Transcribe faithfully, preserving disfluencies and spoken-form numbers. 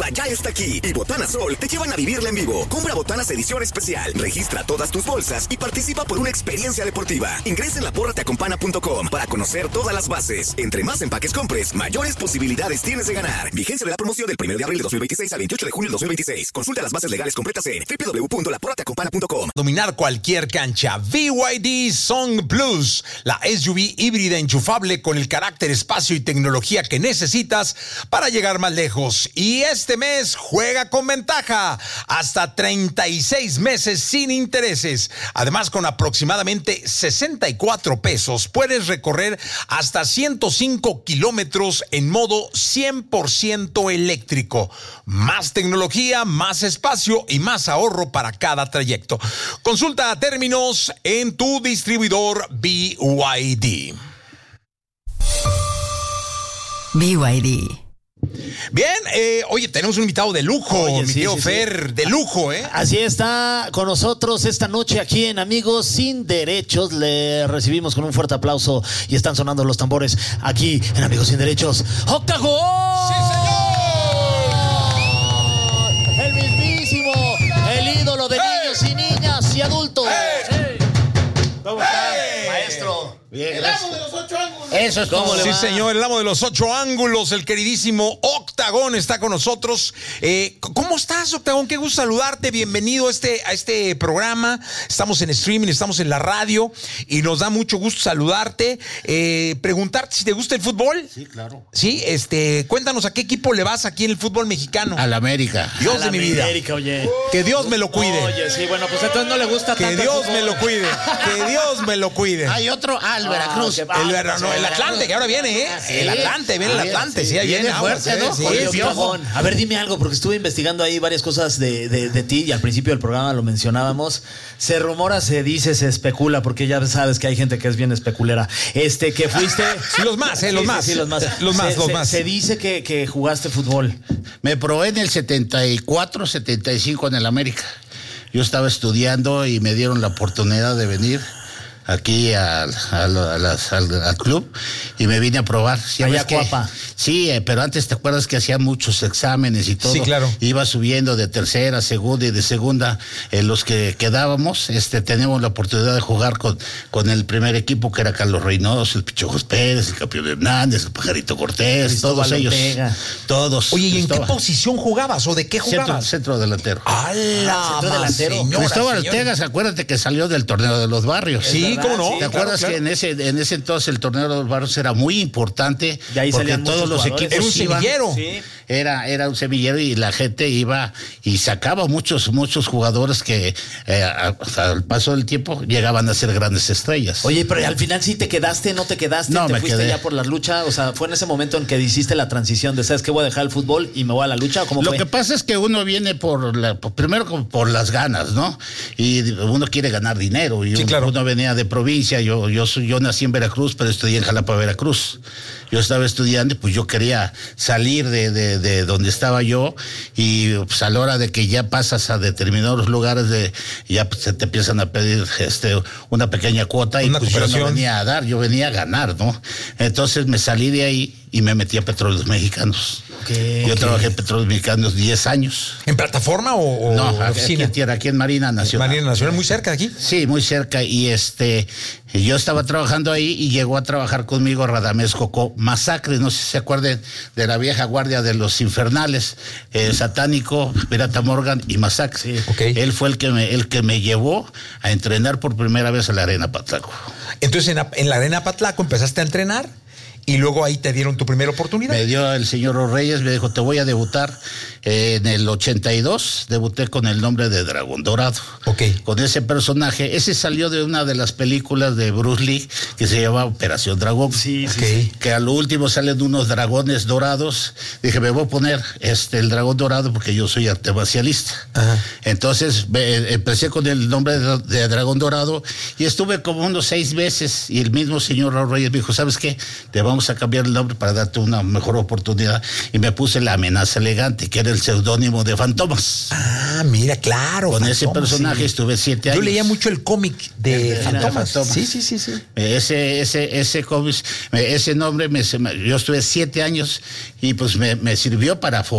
ya está aquí y Botana Sol te llevan a vivirla en vivo. Compra Botanas edición especial, registra todas tus bolsas y participa por una experiencia deportiva. Ingresa en la porra te acompaña punto com para conocer todas las bases. Entre más empaques compres, mayores posibilidades tienes de ganar. Vigencia de la promoción del primero de abril de dos mil veintiséis al veintiocho de junio de dos mil veintiséis. Consulta las bases legales completas en doble u doble u doble u punto la porra te acompaña punto com. Dominar cualquier cancha. B Y D Song Plus, la S U V híbrida enchufable con el carácter, espacio y tecnología que necesitas para llegar más lejos. Y este mes juega con ventaja, hasta treinta y seis meses sin intereses. Además, con aproximadamente sesenta y cuatro pesos puedes recorrer hasta ciento cinco kilómetros en modo cien por ciento eléctrico. Más tecnología, más espacio y más ahorro para cada trayecto. Consulta términos en tu distribuidor B Y D. B Y D. Bien, eh, oye, tenemos un invitado de lujo, Oye, mi sí, tío sí, Fer, sí. de lujo, ¿eh? Así está con nosotros esta noche aquí en Amigos Sin Derechos. Le recibimos con un fuerte aplauso y están sonando los tambores aquí en Amigos Sin Derechos. ¡Octagón! ¡Sí, señor! El mismísimo, el ídolo de ¡Hey! niños y niñas y adultos. ¡Hey! ¿Cómo está, ¡Hey! maestro? Bien, El gracias. amo de los ocho ángulos. Eso es como le Sí, va. señor, el amo de los ocho ángulos, el queridísimo Octagón está con nosotros. Eh, ¿Cómo estás, Octagón? Qué gusto saludarte. Bienvenido a este, a este programa. Estamos en streaming, estamos en la radio y nos da mucho gusto saludarte. Eh, preguntarte si te gusta el fútbol. Sí, claro. Sí, este, cuéntanos a qué equipo le vas aquí en el fútbol mexicano. Al América. Dios A la de mi vida. América, oye. Que Dios me lo cuide. Oye, sí, bueno, pues entonces no le gusta Que tanto el Dios fútbol. me lo cuide. Que Dios me lo cuide. Hay otro al Veracruz. qué El, Ver- no, el Atlante, que ahora viene, ¿eh? Sí. El Atlante, viene el Ah, bien, Atlante, sí, sí. ahí viene. Viene aguas, fuerte, ¿eh? ¿no? Sí, Oye, sí, Octagón, a ver, dime algo, porque estuve investigando ahí varias cosas de, de, de ti y al principio del programa lo mencionábamos. Se rumora, se dice, se especula, porque ya sabes que hay gente que es bien especulera. Este, que fuiste... Sí, los más, ¿eh? Los Sí, más. Sí, sí, los más. Los más, Se- los se- más. Se dice que, que jugaste fútbol. Me probé en el setenta y cuatro, setenta y cinco en el América. Yo estaba estudiando y me dieron la oportunidad de venir aquí al, al, a las- al, al club y me vine a probar. ¿Sí, Allá ves que- Cuapa. Sí, eh, pero antes te acuerdas que hacía muchos exámenes y todo. Sí, claro. Iba subiendo de tercera, segunda y de segunda. Eh, los que quedábamos, este, teníamos la oportunidad de jugar con, con el primer equipo que era Carlos Reynoso, el Pichojos Pérez, el Campeón Hernández, el Pajarito Cortés, Cristóbal todos ellos. Ortega. Todos. Oye, ¿y en qué Cristóbal. posición jugabas o de qué Centro, jugabas? centro delantero. ¡Hala! Centro delantero. señora, Cristóbal señora! Ortega, acuérdate que salió del torneo de los barrios. Sí, verdad, ¿cómo no? sí, ¿Te claro, acuerdas claro. que en ese, en ese entonces el torneo de los barrios era muy importante? Y ahí porque salían todos muchos los jugadores. equipos Era un iban- semillero. Sí. Era, era un semillero y la gente iba y sacaba muchos, muchos jugadores que eh, a- al paso del tiempo llegaban a ser grandes estrellas. Oye, pero al final sí te quedaste, no te quedaste, No, te me fuiste quedé. ya por la lucha. O sea, fue en ese momento en que hiciste la transición de, ¿sabes qué? Voy a dejar el fútbol y me voy a la lucha. ¿O cómo Lo fue? que pasa es que uno viene por, la, por- primero como por las ganas, ¿no? Y uno quiere ganar dinero. Y Sí, uno, claro. uno venía de provincia, yo, yo, soy- yo nací en Veracruz, pero estudié en Jalapa, Veracruz. Yo estaba estudiando y pues yo quería salir de, de, de donde estaba yo y pues a la hora de que ya pasas a determinados lugares de ya pues, se te empiezan a pedir este una pequeña cuota y Una pues yo no cooperación. venía a dar, yo venía a ganar, ¿no? Entonces me salí de ahí y me metí a Petróleos Mexicanos. Ok, Yo ok. trabajé en Petróleos Mexicanos diez años. ¿En plataforma o, o No, aquí, oficina? en tierra, aquí en Marina Nacional. Marina Nacional, muy cerca de aquí. Sí, muy cerca. Y este, yo estaba trabajando ahí y llegó a trabajar conmigo Radamés Cocó Masacre. No sé si se acuerden de la vieja guardia de los infernales, eh, Satánico, Pirata Morgan y Masacre. Sí, ok. Él fue el que me, el que me llevó a entrenar por primera vez a la Arena Patlaco. Entonces, en la, en la Arena Patlaco empezaste a entrenar y luego ahí te dieron tu primera oportunidad. Me dio el señor Reyes, me dijo, te voy a debutar eh, en el ochenta y dos, debuté con el nombre de Dragón Dorado. Ok. Con ese personaje, ese salió de una de las películas de Bruce Lee que se llama Operación Dragón. Sí, sí, Ok. sí. Que a lo último salen unos dragones dorados. Dije, me voy a poner este el dragón dorado porque yo soy arte marcialista. Ajá. Entonces me- empecé con el nombre de, de dragón dorado y estuve como unos seis meses y el mismo señor Raúl Reyes me dijo, ¿sabes qué? Te vamos a cambiar el nombre para darte una mejor oportunidad. Y me puse La Amenaza Elegante, que era el seudónimo de Fantomas. Ah, mira, claro. Con ese Fantomas, personaje sí. estuve siete años. Yo leía mucho el cómic de El de Fantomas. Fantomas. Sí, sí, sí, sí. Ese, ese, ese cómic, ese nombre, me, se me- yo estuve siete años y pues me, me sirvió para